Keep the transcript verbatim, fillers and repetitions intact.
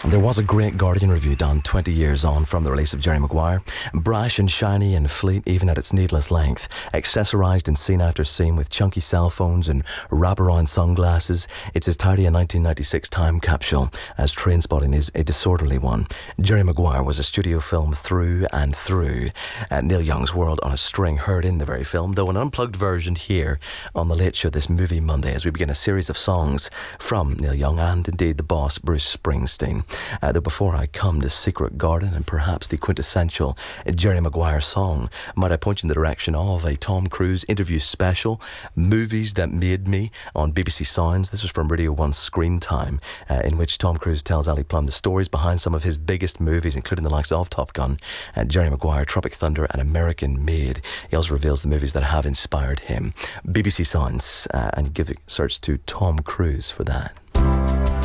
There was a great Guardian review done twenty years on from the release of Jerry Maguire. Brash and shiny and fleet even at its needless length. Accessorised in scene after scene with chunky cell phones and wraparound sunglasses. It's as tidy a nineteen ninety-six time capsule as Trainspotting is a disorderly one. Jerry Maguire was a studio film through and through. Uh, Neil Young's World on a String heard in the very film, though an unplugged version here on The Late Show this movie Monday as we begin a series of songs from Neil Young and indeed the boss Bruce Springsteen. Uh, though before I come to Secret Garden and perhaps the quintessential Jerry Maguire song, might I point you in the direction of a Tom Cruise interview special, Movies That Made Me, on B B C Sounds. This was from Radio one's Screen Time, uh, in which Tom Cruise tells Ali Plumb the stories behind some of his biggest movies, including the likes of Top Gun, and Jerry Maguire, Tropic Thunder and American Made. He also reveals the movies that have inspired him. B B C Sounds, uh, and give a search to Tom Cruise for that.